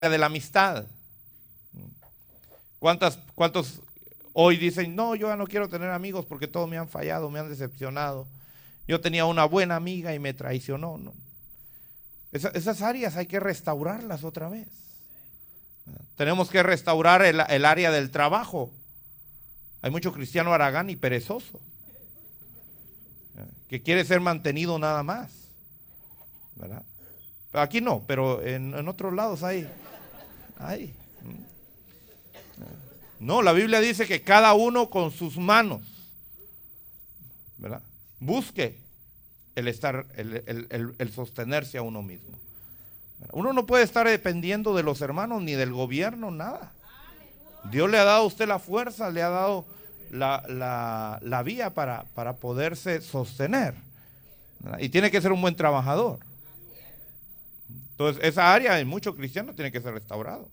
de la amistad. ¿Cuántos hoy dicen, no, yo ya no quiero tener amigos porque todos me han fallado, me han decepcionado? Yo tenía una buena amiga y me traicionó. No. Esas áreas hay que restaurarlas otra vez. Tenemos que restaurar el área del trabajo. Hay mucho cristiano haragán y perezoso que quiere ser mantenido nada más, ¿verdad? Aquí no, pero en otros lados hay. No, la Biblia dice que cada uno con sus manos, ¿verdad?, busque el sostenerse a uno mismo. Uno no puede estar dependiendo de los hermanos ni del gobierno, nada. Dios le ha dado a usted la fuerza, le ha dado la vía para poderse sostener, ¿verdad? Y tiene que ser un buen trabajador. Entonces esa área en muchos cristianos tiene que ser restaurado.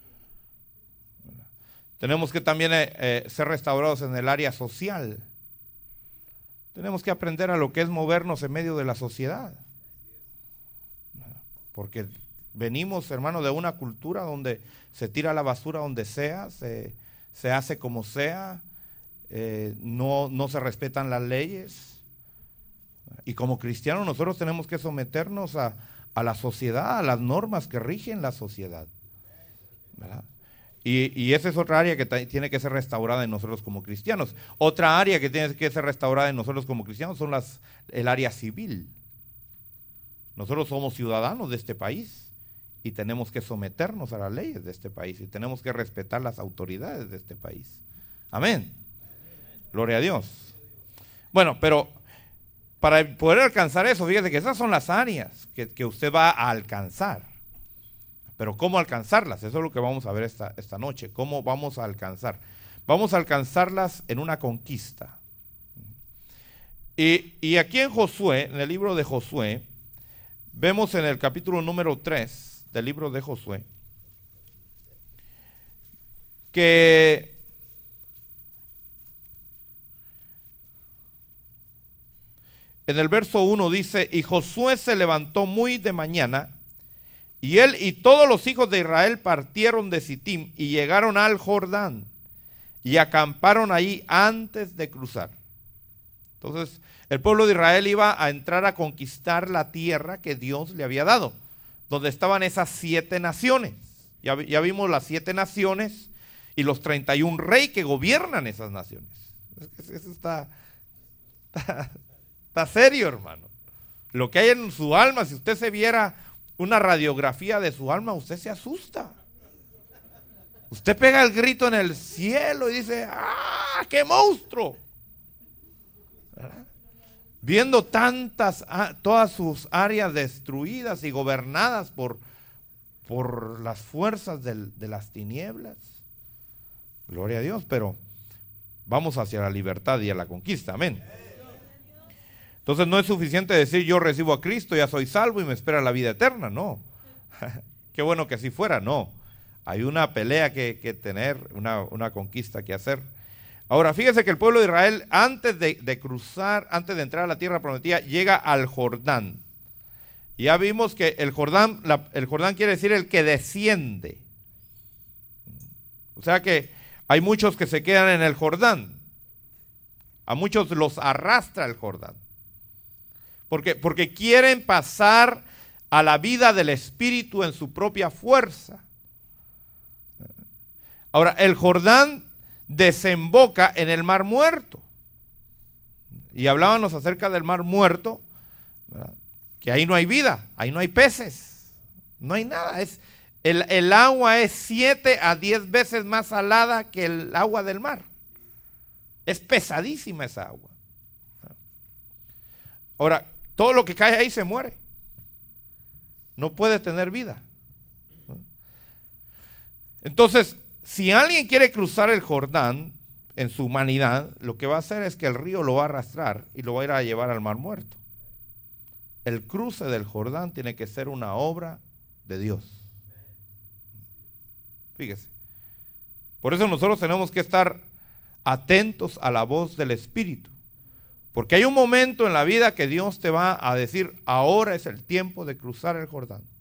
Tenemos que también ser restaurados en el área social. Tenemos que aprender a lo que es movernos en medio de la sociedad. Porque venimos, hermano, de una cultura donde se tira la basura donde sea, se hace como sea, no se respetan las leyes. Y como cristianos nosotros tenemos que someternos a la sociedad, a las normas que rigen la sociedad, ¿verdad? Y esa es otra área que tiene que ser restaurada en nosotros como cristianos. Otra área que tiene que ser restaurada en nosotros como cristianos son el área civil. Nosotros somos ciudadanos de este país y tenemos que someternos a las leyes de este país y tenemos que respetar las autoridades de este país. Amén. Gloria a Dios. Bueno, pero para poder alcanzar eso, fíjese que esas son las áreas que usted va a alcanzar. Pero ¿cómo alcanzarlas? Eso es lo que vamos a ver esta noche. ¿Cómo vamos a alcanzar? Vamos a alcanzarlas en una conquista. Y aquí en Josué, en el libro de Josué, vemos en el capítulo número 3 del libro de Josué, que en el verso 1 dice, y Josué se levantó muy de mañana, y él y todos los hijos de Israel partieron de Sittim y llegaron al Jordán y acamparon ahí antes de cruzar. Entonces el pueblo de Israel iba a entrar a conquistar la tierra que Dios le había dado, donde estaban esas 7 naciones. Ya vimos las 7 naciones y los 31 reyes que gobiernan esas naciones. Eso está serio, hermano. Lo que hay en su alma, si usted se viera una radiografía de su alma, usted se asusta. Usted pega el grito en el cielo y dice, ¡ah, qué monstruo! ¿Verdad? Viendo todas sus áreas destruidas y gobernadas por las fuerzas de las tinieblas. Gloria a Dios, pero vamos hacia la libertad y a la conquista, amén. Entonces no es suficiente decir yo recibo a Cristo, ya soy salvo y me espera la vida eterna, no. Qué bueno que así fuera, no. Hay una pelea que tener, una conquista que hacer. Ahora, fíjese que el pueblo de Israel, antes de cruzar, antes de entrar a la tierra prometida, llega al Jordán. Ya vimos que el Jordán quiere decir el que desciende. O sea que hay muchos que se quedan en el Jordán. A muchos los arrastra el Jordán. Porque quieren pasar a la vida del Espíritu en su propia fuerza. Ahora, el Jordán desemboca en el Mar Muerto. Y hablábamos acerca del Mar Muerto, ¿verdad?, que ahí no hay vida, ahí no hay peces, no hay nada. El agua es 7 a 10 veces más salada que el agua del mar. Es pesadísima esa agua. Ahora, todo lo que cae ahí se muere. No puede tener vida. Entonces, si alguien quiere cruzar el Jordán en su humanidad, lo que va a hacer es que el río lo va a arrastrar y lo va a ir a llevar al Mar Muerto. El cruce del Jordán tiene que ser una obra de Dios. Fíjese. Por eso nosotros tenemos que estar atentos a la voz del Espíritu. Porque hay un momento en la vida que Dios te va a decir, ahora es el tiempo de cruzar el Jordán.